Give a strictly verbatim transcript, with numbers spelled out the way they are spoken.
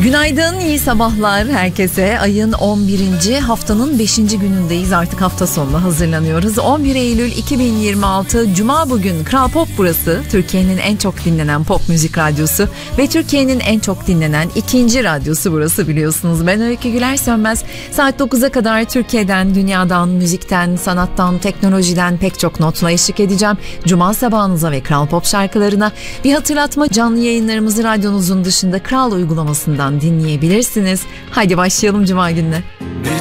Günaydın, iyi sabahlar herkese. Ayın on birinci haftanın beşinci günündeyiz. Artık hafta sonuna hazırlanıyoruz. on bir Eylül iki bin yirmi altı Cuma bugün. Kral Pop burası. Türkiye'nin en çok dinlenen pop müzik radyosu ve Türkiye'nin en çok dinlenen ikinci radyosu burası, biliyorsunuz. Ben Öykü Güler Sönmez. Saat dokuza kadar Türkiye'den, dünyadan, müzikten, sanattan, teknolojiden pek çok notla eşlik edeceğim. Cuma sabahınıza ve Kral Pop şarkılarına bir hatırlatma: canlı yayınlarımızı radyonuzun dışında Kral uygulamasından dinleyebilirsiniz. Haydi başlayalım Cuma gününe.